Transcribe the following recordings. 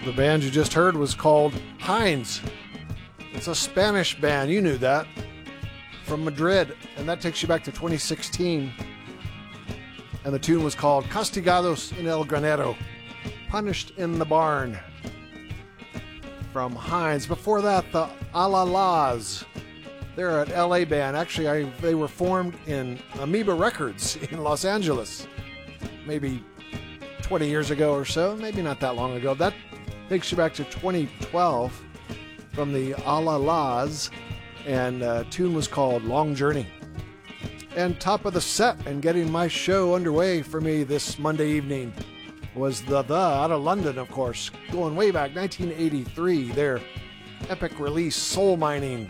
The band you just heard was called Heinz. It's a Spanish band, you knew that, from Madrid, and that takes you back to 2016. And the tune was called Castigados en el Granero, Punished in the Barn, from Heinz. Before that, the Alalas. They're an LA band. Actually, they were formed in Amoeba Records in Los Angeles, maybe 20 years ago or so, maybe not that long ago. That takes you back to 2012 from the Alalas, and tune was called Long Journey. And top of the set and getting my show underway for me this Monday evening was the out of London, of course, going way back, 1983, their epic release, Soul Mining.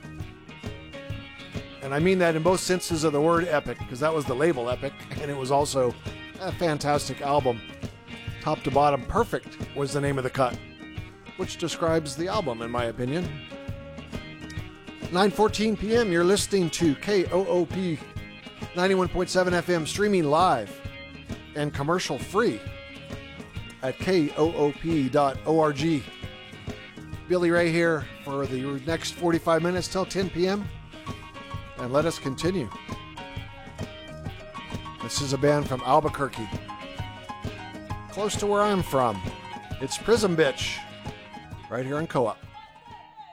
And I mean that in both senses of the word epic, because that was the label Epic, and it was also a fantastic album. Top to bottom, Perfect was the name of the cut, which describes the album, in my opinion. 9:14 p.m., you're listening to KOOP 91.7 FM, streaming live and commercial free at koop.org. Billy Ray here for the next 45 minutes till 10 p.m. And let us continue. This is a band from Albuquerque, close to where I'm from. It's Prism Bitch, right here on Co-op.